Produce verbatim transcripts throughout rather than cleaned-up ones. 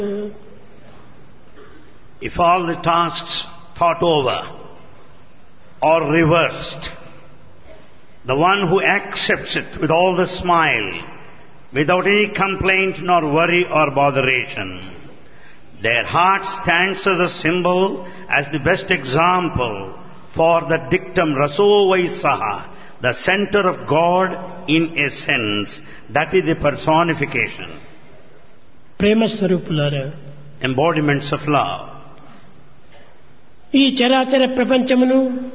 If all the tasks thought over are reversed, the one who accepts it with all the smile, without any complaint nor worry or botheration, their heart stands as a symbol, as the best example for the dictum Raso Vaisaha, the center of God in essence. That is the personification, ప్రేమ స్వరూపులారా, embodiments of love. ఈ చరాచర ప్రపంచమును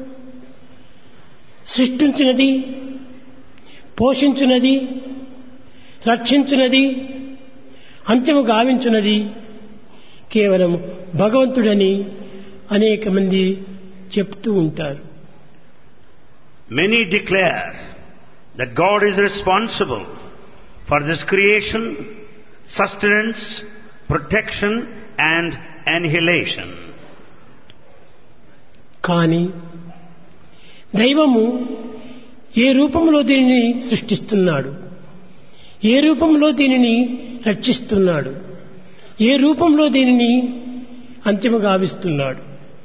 సృష్టించినది, పోషించున్నది, రక్షించున్నది, అంత్యము గావించున్నది కేవలం భగవంతుడని అనేక మంది చెప్తూ ఉంటారు. Many declare that God is responsible for this creation, sustenance, protection and annihilation. కానీ దైవము ఏ రూపంలో దీనిని సృష్టిస్తున్నాడు, ఏ రూపంలో దీనిని రక్షిస్తున్నాడు, ఏ రూపంలో దీనిని అంతిమ గావిస్తున్నాడు.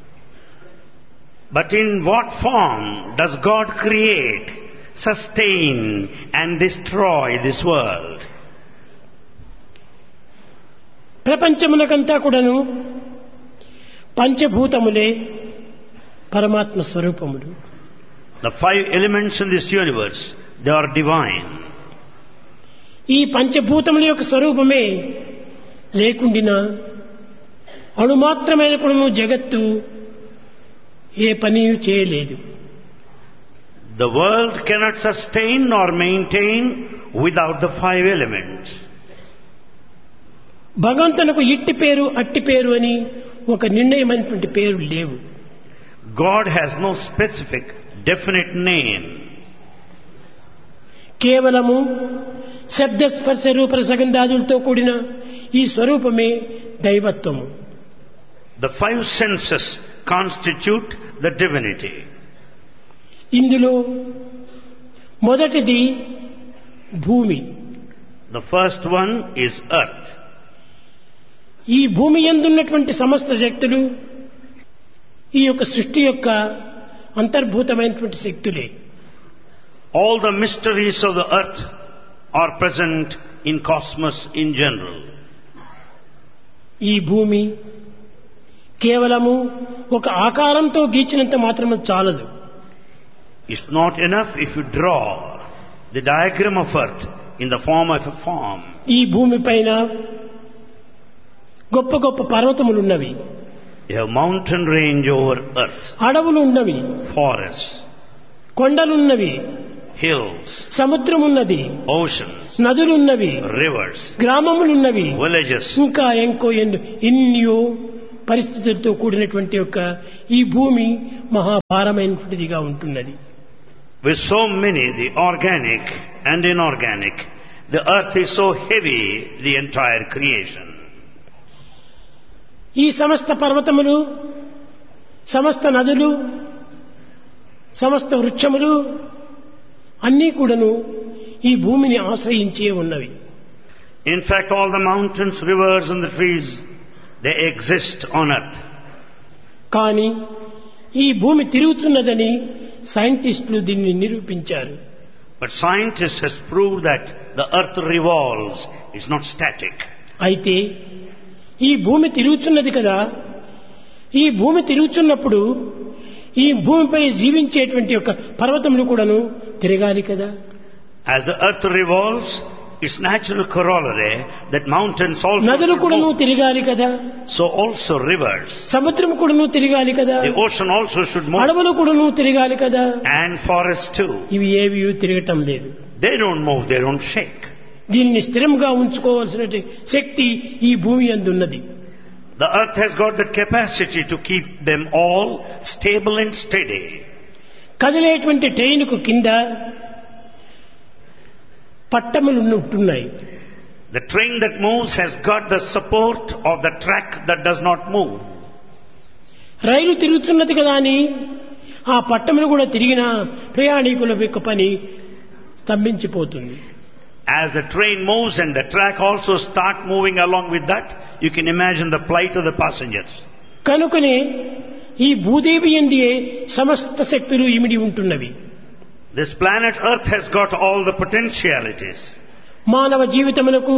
But in what form does God create, sustain and destroy this world? ప్రపంచమునకంతా కూడాను పంచభూతములే పరమాత్మ స్వరూపములు. The five elements in this universe, they are divine. ఈ పంచభూతముల యొక్క స్వరూపమే లేకుండినా అణుమాత్రమైన కూడా జగత్తు ఏ పని చేయలేదు. The world cannot sustain nor maintain without the five elements. భగవంతునకు ఇట్టి పేరు అట్టి పేరు అని ఒక నిర్ణయమైనటువంటి పేరు లేవు. God has no specific, definite name. కేవలము శబ్ద స్పర్శ రూప రసగంధాదులతో కూడిన ఈ స్వరూపమే దైవత్వము. The five senses constitute the divinity. ఇందులో మొదటిది భూమి. The first one is earth. ఈ భూమి యందున్నటువంటి సమస్త శక్తులు ఈ యొక్క సృష్టి యొక్క అంతర్భూతమైనటువంటి శక్తులే. All the mysteries of the earth are present in cosmos in general. ఈ భూమి కేవలము ఒక ఆకారంతో గీచినంత మాత్రమే చాలదు. It's not enough if you draw the diagram of earth in the form of a form. ఈ భూమి పైన గొప్ప గొప్ప పర్వతములు ఉన్నవి, You have mountain range over earth, అడవులు ఉన్నవి, forests, కొండలున్నవి, hills, సముద్రం ఉన్నది, oceans, నదులున్నవి, rivers, గ్రామములున్నవి, villages, ఇంకా ఎంకో ఎన్నో పరిస్థితులతో కూడినటువంటి యొక్క ఈ భూమి మహాభారమైనటువంటిదిగా ఉంటున్నది. with so many, the organic and inorganic, the earth is so heavy, the entire creation. ఈ సమస్త పర్వతములు, సమస్త నదులు, సమస్త వృక్షములు అన్నీ కూడాను ఈ భూమిని ఆశ్రయించే ఉన్నవి. In fact, all the mountains, rivers and the trees, they exist on earth. కానీ ఈ భూమి తిరుగుతున్నదని సైంటిస్టులు దీన్ని నిరూపించారు. But scientists has proved that the earth revolves, it's not static. అయితే ఈ భూమి తిరుగుతున్నది కదా, ఈ భూమి తిరుగుతున్నప్పుడు ఈ భూమిపై జీవించేటువంటి యొక్క పర్వతములు కూడాను తిరగాలి కదా. As the earth revolves, its natural corollary that mountains also నదులు should కూడాను move. తిరగాలి కదా, So also rivers, సముద్రం కూడాను తిరగాలి కదా, the ocean also should move, అడవులు కూడాను తిరగాలి కదా. and forests too. ఇవి ఏవి తిరగటం లేదు. They don't move, they don't shake. దీనిని స్థిరంగా ఉంచుకోవాల్సిన శక్తి ఈ భూమి యందున్నది. The earth has got the capacity to keep them all stable and steady. కదిలేటువంటి ట్రైన్కు కింద పట్టములు ఉంటున్నాయి. The train that moves has got the support of the track that does not move. రైలు తిరుగుతున్నది కదా అని ఆ పట్టములు కూడా తిరిగినా ప్రయాణికుల యొక్క పని స్తంభించిపోతుంది. As the train moves and the track also start moving along with that, you can imagine the plight of the passengers. కనుకనే ఈ భూదేవి యందే సమస్త శక్తులు ఇమిడి ఉంటున్నవి. This planet Earth has got all the potentialities. మానవ జీవితములకు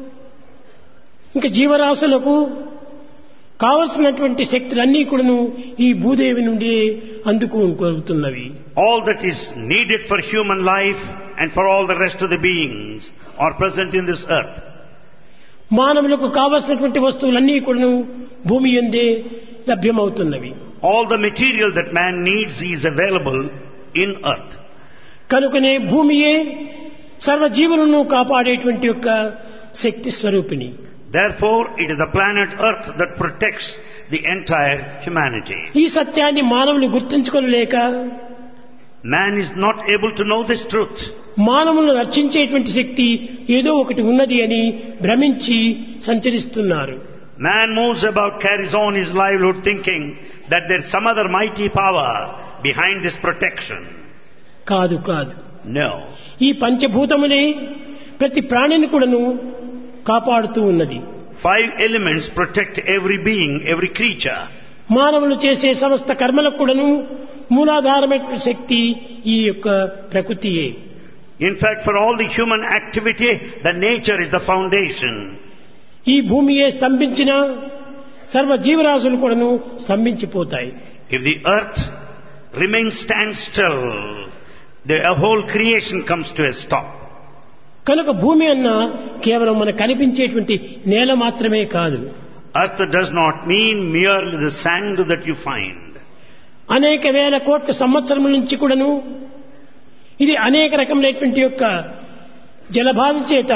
ఇంకా జీవరాశులకు కావలసినటువంటి శక్తులన్నీ కూడాను ఈ భూదేవి నుండి అందుకోగలుగుతున్నవి. All that is needed for human life and for all the rest of the beings are present in this earth. మానవులకు కావలసినటువంటి వస్తువులన్నీ కూడాను భూమి యందే లభ్యమవుతున్నవి. All the material that man needs is available in earth. కనుకనే భూమియే సర్వజీవులను కాపాడేటువంటి యొక్క శక్తి స్వరూపిణి. Therefore, it is the planet Earth that protects the entire humanity. ఈ సత్యాన్ని మానవులు గుర్తించుకోలేక Man is not able to know this truth. మానవులను రక్షించేటువంటి శక్తి ఏదో ఒకటి ఉన్నది అని భ్రమించి సంచరిస్తున్నారు. Man moves about, carries on his livelihood thinking that there is some other mighty power behind this protection. కాదు కాదు. No. ఈ పంచభూతములే ప్రతి ప్రాణిని కూడాను కాపాడుతూ ఉన్నది. Five elements protect every being, every creature. మానవులు చేసే సమస్త కర్మలకు కూడాను మూలాధారమైన శక్తి ఈ యొక్క ప్రకృతియే. In fact, for all the human activity, the nature is the foundation. ఈ భూమియే స్తంభించిన సర్వ జీవరాశులు కూడాను స్తంభించిపోతాయి. If the earth remains standstill, the whole creation comes to a stop. కనుక భూమి అన్న కేవలం మనకు కనిపించేటువంటి నేల మాత్రమే కాదు. Earth does not mean merely the sand that you find. అనేక వేల కోట్ల సంవత్సరముల నుంచి కూడాను ఇది అనేక రకములైనటువంటి యొక్క జలబాధ చేత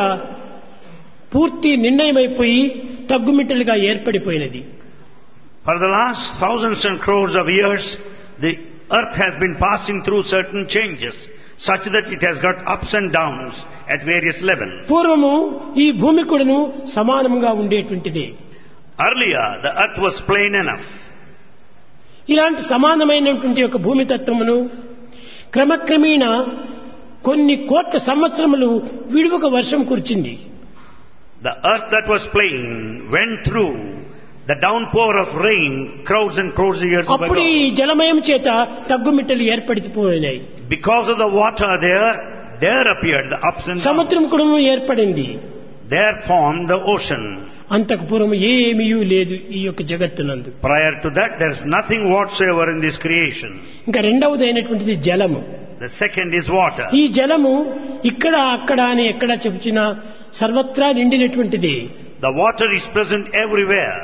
పూర్తి నిర్ణయమైపోయి తగ్గుమిట్టలుగా ఏర్పడిపోయినది. For the last thousands and crores of years, the earth has been passing through certain changes, such that it has got ups and downs at various levels. పూర్వము ఈ భూమి కూడాను సమానంగా ఉండేటువంటిది. Earlier, the earth was plain enough. ఇలాంటి సమానమైనటువంటి యొక్క భూమి తత్వమును క్రమక్రమేణా కొన్ని కోట్ల సంవత్సరములు విడువక వర్షం కురిచింది. The earth that was plain went through the downpour of rain crowds and crowds of years ago. అప్పుడు ఈ జలమయం చేత తగ్గుమిట్టలు ఏర్పడిపోయినాయి. Because of the water there, there appeared the ups and downs. సముద్రం కూడా ఏర్పడింది. There formed the ocean. అంతకు పూర్వం ఏమీ లేదు ఈ యొక్క జగత్తునందు. Prior to that, there is nothing whatsoever in this creation. ఇంకా రెండవది అయినటువంటిది జలము. The second is water. ఈ జలము ఇక్కడ అక్కడ అని ఎక్కడ చెప్పుచినా సర్వత్రా నిండినటువంటిది. The water is present everywhere.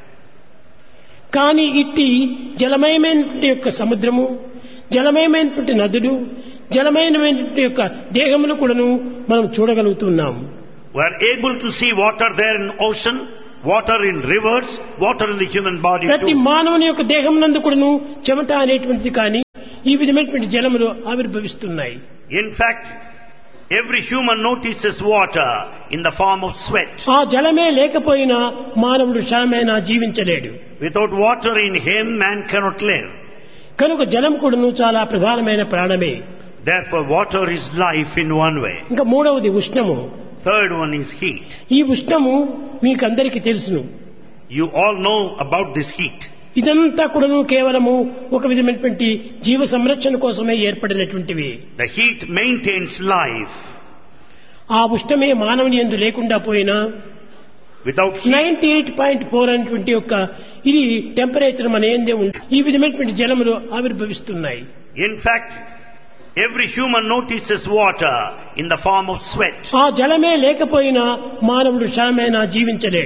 కానీ ఇట్టి జలమయమైనటువంటి యొక్క సముద్రము, జలమయమైనటువంటి నదులు, జలమయమైనటువంటి యొక్క దేహములు కూడాను మనం చూడగలుగుతున్నాము. We are able to see water there in ocean, water in rivers, water in the human body ప్రతి too. మానవుని యొక్క దేహం నందు కూడాను చెమట అనేటువంటిది కానీ ఈ విధమైనటువంటి జలములు ఆవిర్భవిస్తున్నాయి. In fact, every human notices water in the form of sweat. ఆ జలమే లేకపోయినా మానవుడు క్షణమైనా జీవించలేడు. Without water in him, man cannot live. కనుక జలం కూడాను చాలా ప్రధానమైన ప్రాణమే. Therefore, water is life in one way. ఇంకా మూడవది ఉష్ణము. Third one is heat. ఈ ఉష్ణము మీకందరికీ తెలుసును. You all know about this heat. ఇదంతా కూడాను కేవలము ఒక విధమైనటువంటి జీవ సంరక్షణ కోసమే ఏర్పడినటువంటివి. The heat maintains life. ఆ ఉష్ణమే మానవుని యందు లేకుండా పోయినా Without heat, ninety eight point four అనేటువంటి యొక్క ఇది టెంపరేచర్ మన ఏందే ఉంది. ఈ విధమైనటువంటి జలములు ఆవిర్భవిస్తున్నాయి. in fact, every human notices water in the form of sweat. ఆ జలమే లేకపోయినా మానవుడు క్షణమైనా జీవించలేడు.